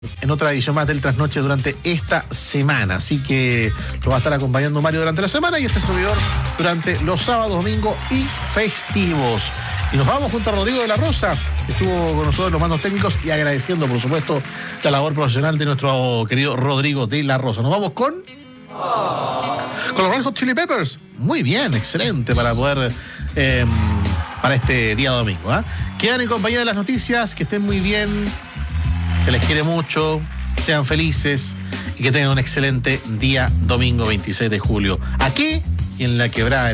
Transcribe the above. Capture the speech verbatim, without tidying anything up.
en otra edición más del Trasnoche durante esta semana. Así que lo va a estar acompañando Mario durante la semana y este servidor durante los sábados, domingos y festivos. Y nos vamos junto a Rodrigo de la Rosa, que estuvo con nosotros en los mandos técnicos, y agradeciendo, por supuesto, la labor profesional de nuestro querido Rodrigo de la Rosa. Nos vamos con... con los Red Hot Chili Peppers. Muy bien, excelente para poder... Eh, para este día domingo, ¿eh? Quedan en compañía de las noticias, que estén muy bien, se les quiere mucho, sean felices y que tengan un excelente día domingo veintiséis de julio. Aquí y en La Quebrada.